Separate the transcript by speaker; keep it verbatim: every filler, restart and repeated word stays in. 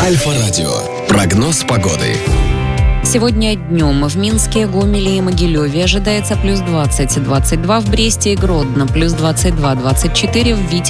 Speaker 1: Альфа-радио. Прогноз погоды.
Speaker 2: Сегодня днем в Минске, Гомеле и Могилеве ожидается плюс двадцать - двадцать два, в Бресте и Гродно плюс двадцать два - двадцать четыре, в Витебске